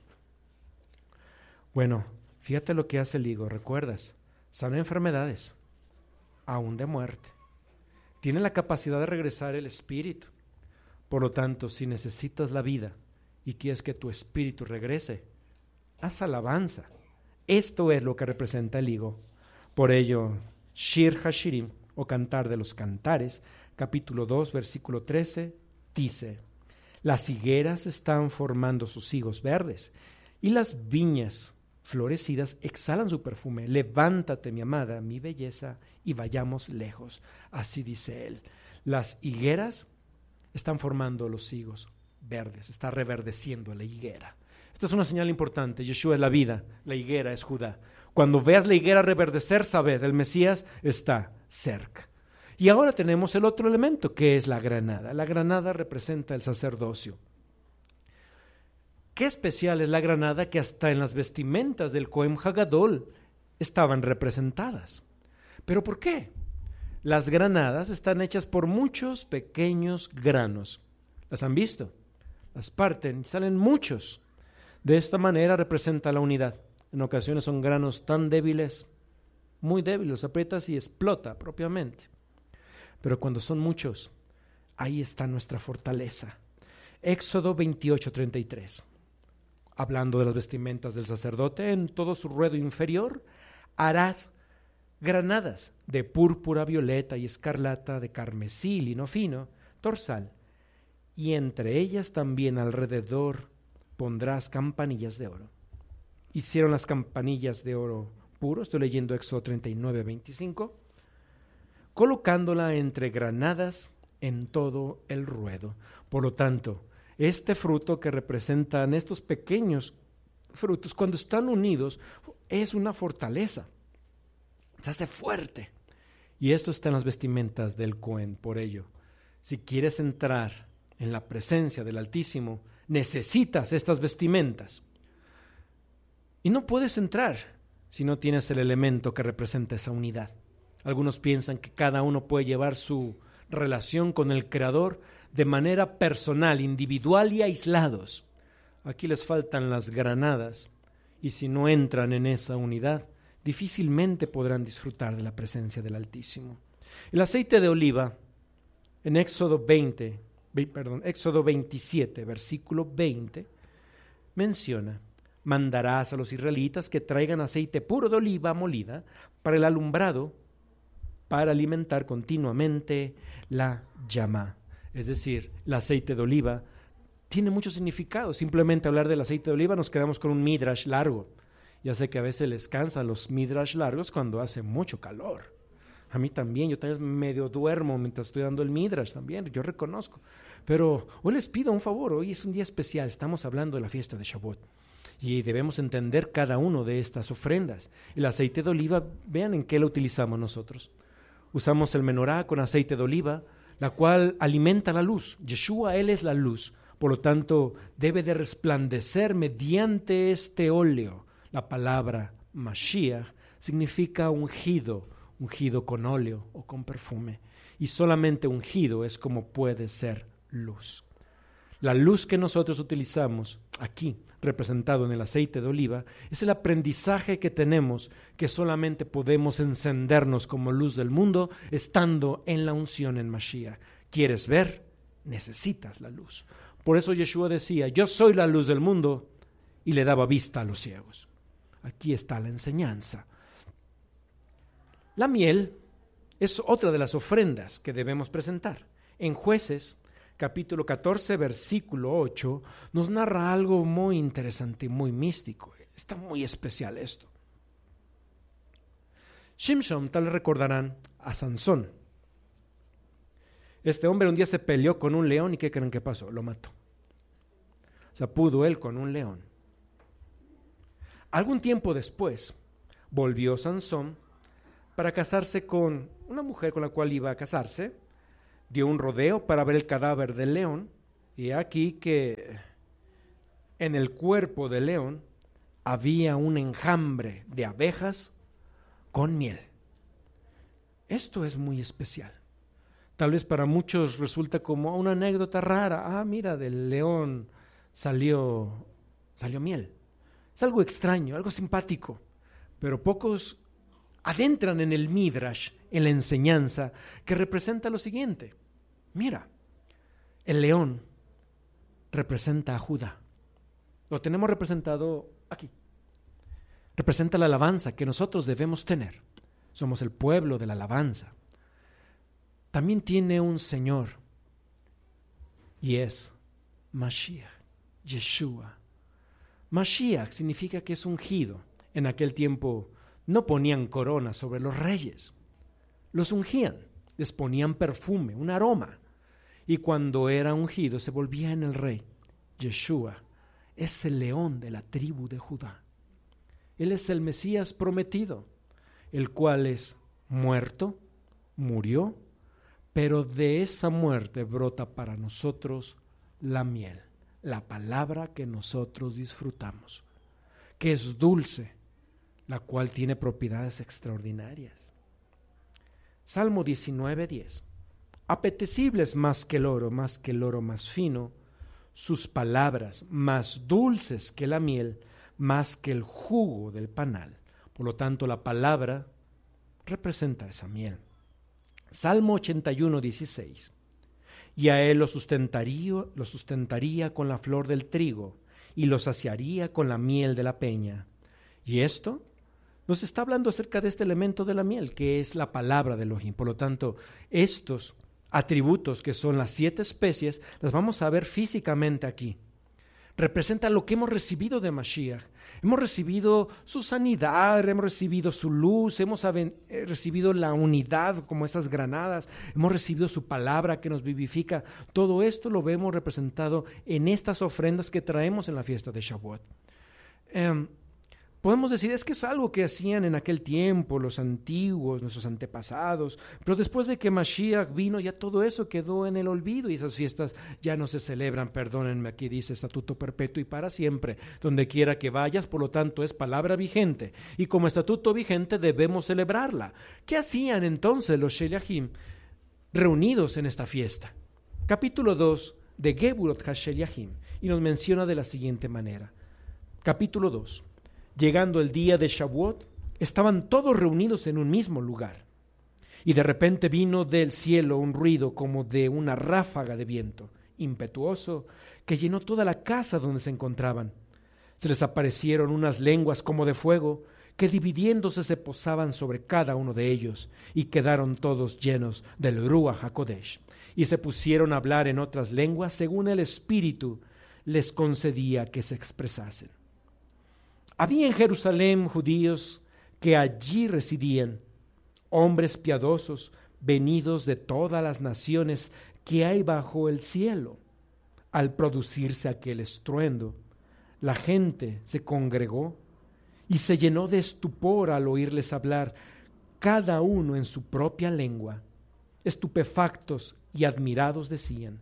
Bueno, fíjate lo que hace el higo, ¿recuerdas? Sana enfermedades, aún de muerte. Tiene la capacidad de regresar el espíritu. Por lo tanto, si necesitas la vida y quieres que tu espíritu regrese, haz alabanza. Esto es lo que representa el higo. Por ello, Shir Hashirim, o Cantar de los Cantares, capítulo dos, versículo trece, dice: las higueras están formando sus higos verdes, y las viñas florecidas exhalan su perfume. Levántate, mi amada, mi belleza, y vayamos lejos. Así dice él. Las higueras están formando los higos verdes, está reverdeciendo la higuera. Esta es una señal importante. Yeshua es la vida, la higuera es Judá. Cuando veas la higuera reverdecer, sabed, el Mesías está cerca. Y ahora tenemos el otro elemento, que es la granada. La granada representa el sacerdocio. Qué especial es la granada, que hasta en las vestimentas del Cohen Hagadol estaban representadas. ¿Pero por qué? Las granadas están hechas por muchos pequeños granos. ¿Las han visto? Las parten y salen muchos. De esta manera representa la unidad. En ocasiones son granos tan débiles, muy débiles, los aprietas y explota propiamente. Pero cuando son muchos, ahí está nuestra fortaleza. Éxodo veintiocho, treinta y tres. Hablando de las vestimentas del sacerdote, en todo su ruedo inferior harás granadas de púrpura, violeta y escarlata, de carmesí, lino fino, torsal, y entre ellas también alrededor pondrás campanillas de oro. Hicieron las campanillas de oro puro, estoy leyendo Éxodo treinta y nueve, veinticinco, colocándola entre granadas en todo el ruedo. Por lo tanto, este fruto que representan estos pequeños frutos, cuando están unidos, es una fortaleza. Se hace fuerte. Y esto está en las vestimentas del Cohen. Por ello, si quieres entrar en la presencia del Altísimo, necesitas estas vestimentas. Y no puedes entrar si no tienes el elemento que representa esa unidad. Algunos piensan que cada uno puede llevar su relación con el Creador de manera personal, individual y aislados. Aquí les faltan las granadas, y si no entran en esa unidad, difícilmente podrán disfrutar de la presencia del Altísimo. El aceite de oliva, en Éxodo veinte, perdón, Éxodo veintisiete, versículo veinte, menciona: mandarás a los israelitas que traigan aceite puro de oliva molida para el alumbrado, para alimentar continuamente la llama. Es decir, el aceite de oliva tiene mucho significado. Simplemente hablar del aceite de oliva nos quedamos con un midrash largo. Ya sé que a veces les cansan los midrash largos cuando hace mucho calor. A mí también, yo también medio duermo mientras estoy dando el midrash también, yo reconozco. Pero hoy les pido un favor, hoy es un día especial, estamos hablando de la fiesta de Shavuot. Y debemos entender cada uno de estas ofrendas. El aceite de oliva, vean en qué lo utilizamos nosotros. Usamos el menorá con aceite de oliva, la cual alimenta la luz. Yeshua, Él es la luz. Por lo tanto, debe de resplandecer mediante este óleo. La palabra Mashiach significa ungido, ungido con óleo o con perfume. Y solamente ungido es como puede ser luz. La luz que nosotros utilizamos aquí, representado en el aceite de oliva, es el aprendizaje que tenemos, que solamente podemos encendernos como luz del mundo estando en la unción en Mashiach. ¿Quieres ver? Necesitas la luz. Por eso Yeshua decía: yo soy la luz del mundo, y le daba vista a los ciegos. Aquí está la enseñanza. La miel es otra de las ofrendas que debemos presentar. En Jueces, capítulo catorce, versículo ocho, nos narra algo muy interesante y muy místico. Está muy especial esto. Shimshon, tal vez recordarán a Sansón. Este hombre un día se peleó con un león, y ¿qué creen que pasó? Lo mató. Se pudo él con un león. Algún tiempo después, volvió Sansón para casarse con una mujer con la cual iba a casarse, dio un rodeo para ver el cadáver del león, y aquí que en el cuerpo del león había un enjambre de abejas con miel. Esto es muy especial. Tal vez para muchos resulta como una anécdota rara. Ah, mira, del león salió, salió miel. Es algo extraño, algo simpático, pero pocos adentran en el Midrash, en la enseñanza, que representa lo siguiente. Mira, el león representa a Judá. Lo tenemos representado aquí. Representa la alabanza que nosotros debemos tener. Somos el pueblo de la alabanza. También tiene un Señor, y es Mashiach, Yeshua. Mashiach significa que es ungido. En aquel tiempo no ponían corona sobre los reyes. Los ungían, les ponían perfume, un aroma. Y cuando era ungido se volvía en el rey. Yeshua es el león de la tribu de Judá. Él es el Mesías prometido, el cual es muerto, murió, pero de esa muerte brota para nosotros la miel, la palabra que nosotros disfrutamos, que es dulce, la cual tiene propiedades extraordinarias. Salmo diecinueve, diez. Apetecibles más que el oro, más que el oro más fino, sus palabras más dulces que la miel, más que el jugo del panal. Por lo tanto, la palabra representa esa miel. Salmo ochenta y uno, dieciséis. Y a él lo sustentaría, lo sustentaría con la flor del trigo y lo saciaría con la miel de la peña. Y esto nos está hablando acerca de este elemento de la miel, que es la palabra de Elohim. Por lo tanto, estos atributos, que son las siete especies, las vamos a ver físicamente aquí. Representa lo que hemos recibido de Mashiach. Hemos recibido su sanidad, hemos recibido su luz, hemos recibido la unidad como esas granadas, hemos recibido su palabra que nos vivifica. Todo esto lo vemos representado en estas ofrendas que traemos en la fiesta de Shavuot. Um, Podemos decir, es que es algo que hacían en aquel tiempo los antiguos, nuestros antepasados, pero después de que Mashiach vino, ya todo eso quedó en el olvido y esas fiestas ya no se celebran. Perdónenme, aquí dice estatuto perpetuo y para siempre, donde quiera que vayas, por lo tanto es palabra vigente, y como estatuto vigente debemos celebrarla. ¿Qué hacían entonces los Sheliachim reunidos en esta fiesta? Capítulo dos de Geburot HaSheliachim, y nos menciona de la siguiente manera. Capítulo dos. Llegando el día de Shavuot, estaban todos reunidos en un mismo lugar. Y de repente vino del cielo un ruido como de una ráfaga de viento impetuoso que llenó toda la casa donde se encontraban. Se les aparecieron unas lenguas como de fuego que dividiéndose se posaban sobre cada uno de ellos y quedaron todos llenos del Ruach HaKodesh. Y se pusieron a hablar en otras lenguas según el Espíritu les concedía que se expresasen. Había en Jerusalén judíos que allí residían, hombres piadosos venidos de todas las naciones que hay bajo el cielo. Al producirse aquel estruendo, la gente se congregó y se llenó de estupor al oírles hablar, cada uno en su propia lengua. Estupefactos y admirados decían: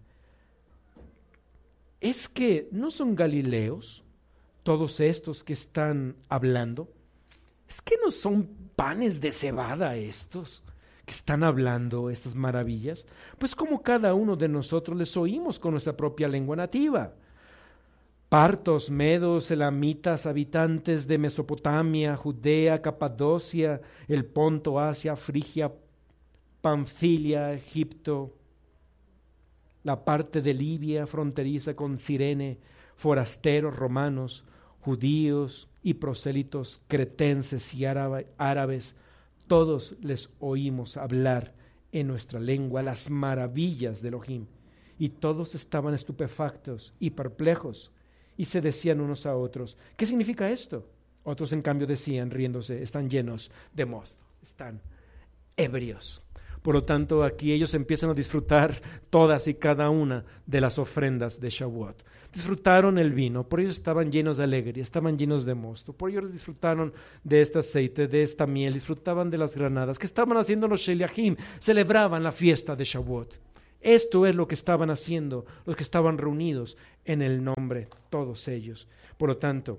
¿es que no son galileos todos estos que están hablando? ¿Es que no son panes de cebada estos que están hablando estas maravillas? Pues como cada uno de nosotros les oímos con nuestra propia lengua nativa. Partos, medos, elamitas, habitantes de Mesopotamia, Judea, Capadocia, el Ponto, Asia, Frigia, Panfilia, Egipto, la parte de Libia fronteriza con Cirene, forasteros romanos, judíos y prosélitos cretenses y árabes, todos les oímos hablar en nuestra lengua las maravillas de Elohim, y todos estaban estupefactos y perplejos, y se decían unos a otros: ¿qué significa esto? Otros en cambio decían, riéndose: están llenos de mosto, están ebrios. Por lo tanto, aquí ellos empiezan a disfrutar todas y cada una de las ofrendas de Shavuot. Disfrutaron el vino, por ello estaban llenos de alegría, estaban llenos de mosto, por ello disfrutaron de este aceite, de esta miel, disfrutaban de las granadas. ¿Qué estaban haciendo los Sheliachim? Celebraban la fiesta de Shavuot. Esto es lo que estaban haciendo los que estaban reunidos en el nombre, todos ellos. Por lo tanto,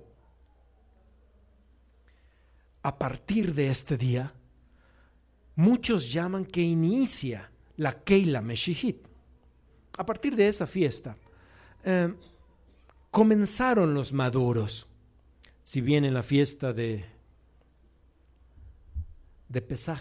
a partir de este día, muchos llaman que inicia la Keila Meshihit. A partir de esa fiesta, eh, comenzaron los maduros. Si bien en la fiesta de, de Pesaj,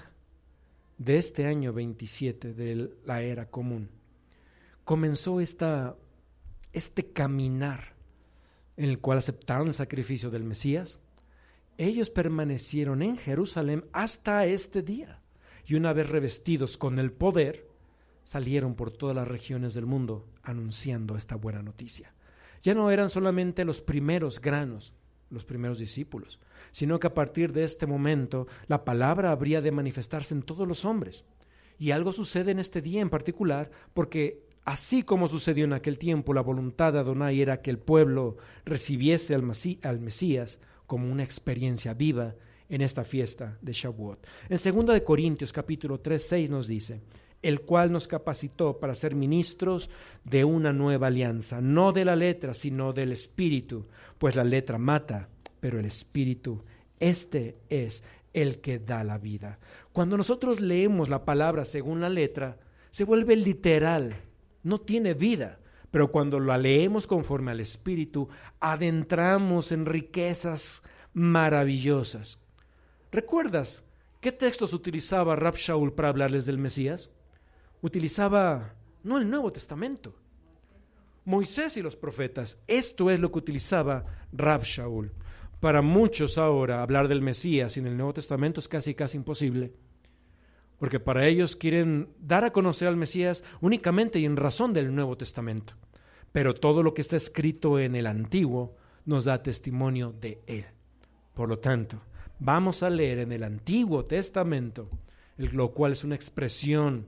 de este año veintisiete de la era común, comenzó esta, este caminar en el cual aceptaron el sacrificio del Mesías. Ellos permanecieron en Jerusalén hasta este día, y una vez revestidos con el poder, salieron por todas las regiones del mundo anunciando esta buena noticia. Ya no eran solamente los primeros granos, los primeros discípulos, sino que a partir de este momento la palabra habría de manifestarse en todos los hombres. Y algo sucede en este día en particular, porque así como sucedió en aquel tiempo, la voluntad de Adonai era que el pueblo recibiese al, Masí, al Mesías como una experiencia viva en esta fiesta de Shavuot. En segunda de Corintios capítulo tres, seis nos dice: el cual nos capacitó para ser ministros de una nueva alianza, no de la letra, sino del Espíritu, pues la letra mata, pero el Espíritu, este es el que da la vida. Cuando nosotros leemos la palabra según la letra, se vuelve literal, no tiene vida, pero cuando la leemos conforme al Espíritu, adentramos en riquezas maravillosas. ¿Recuerdas qué textos utilizaba Rab Shaul para hablarles del Mesías? Utilizaba no el Nuevo Testamento, Moisés y los profetas. Esto es lo que utilizaba Rab Shaul. Para muchos ahora hablar del Mesías sin el Nuevo Testamento es casi casi imposible, porque para ellos quieren dar a conocer al Mesías únicamente y en razón del Nuevo Testamento. Pero todo lo que está escrito en el Antiguo nos da testimonio de él. Por lo tanto, vamos a leer en el Antiguo Testamento, lo cual es una expresión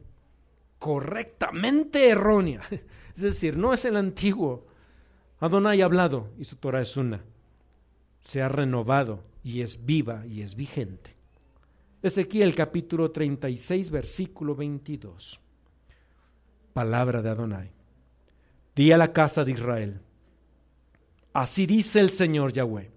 correctamente errónea. Es decir, no es el Antiguo. Adonai ha hablado y su Torah es una. Se ha renovado y es viva y es vigente. Ezequiel capítulo treinta y seis, versículo veintidós. Palabra de Adonai. Di a la casa de Israel: así dice el Señor Yahweh,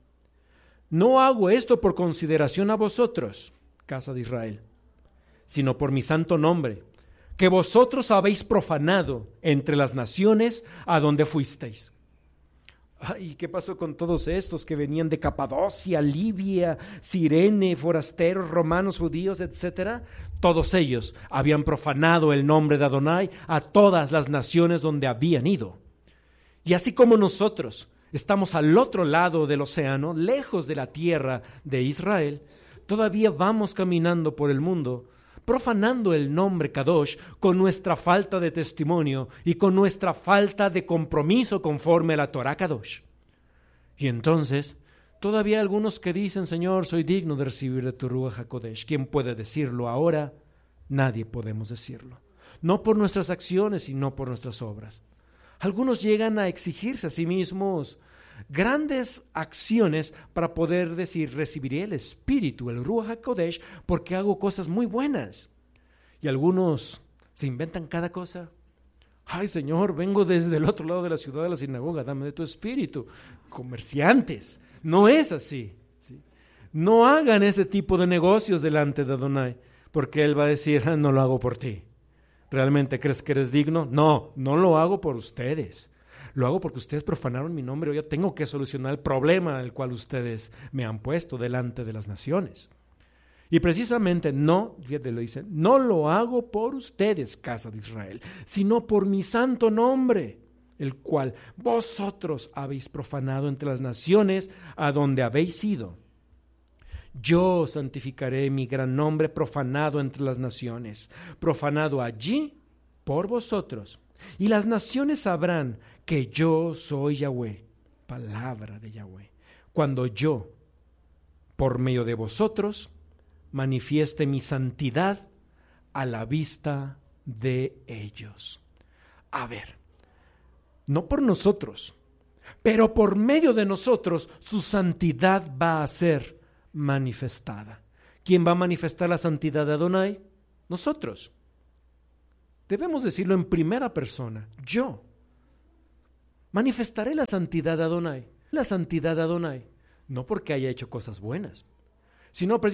no hago esto por consideración a vosotros, casa de Israel, sino por mi santo nombre, que vosotros habéis profanado entre las naciones a donde fuisteis. Ay, ¿qué pasó con todos estos que venían de Capadocia, Libia, Cirene, forasteros, romanos, judíos, etcétera? Todos ellos habían profanado el nombre de Adonai a todas las naciones donde habían ido. Y así como nosotros estamos al otro lado del océano, lejos de la tierra de Israel, todavía vamos caminando por el mundo, profanando el nombre Kadosh con nuestra falta de testimonio y con nuestra falta de compromiso conforme a la Torah Kadosh. Y entonces, todavía hay algunos que dicen: Señor, soy digno de recibir de tu Ruach HaKodesh. ¿Quién puede decirlo ahora? Nadie podemos decirlo. No por nuestras acciones, sino por nuestras obras. Algunos llegan a exigirse a sí mismos grandes acciones para poder decir: recibiré el Espíritu, el Ruach HaKodesh, porque hago cosas muy buenas. Y algunos se inventan cada cosa. Ay, Señor, vengo desde el otro lado de la ciudad de la sinagoga, dame de tu Espíritu. Comerciantes, no es así, ¿sí? No hagan ese tipo de negocios delante de Adonai, porque Él va a decir: ah, no lo hago por ti. ¿Realmente crees que eres digno? No, no lo hago por ustedes. Lo hago porque ustedes profanaron mi nombre. Yo tengo que solucionar el problema al cual ustedes me han puesto delante de las naciones. Y precisamente no, fíjate, lo dice, no lo hago por ustedes, casa de Israel, sino por mi santo nombre, el cual vosotros habéis profanado entre las naciones a donde habéis ido. Yo santificaré mi gran nombre profanado entre las naciones, profanado allí por vosotros. Y las naciones sabrán que yo soy Yahweh, palabra de Yahweh, cuando yo, por medio de vosotros, manifieste mi santidad a la vista de ellos. A ver, no por nosotros, pero por medio de nosotros su santidad va a ser manifestada. ¿Quién va a manifestar la santidad de Adonai? Nosotros. Debemos decirlo en primera persona. Yo manifestaré la santidad de Adonai. La santidad de Adonai. No porque haya hecho cosas buenas, sino precisamente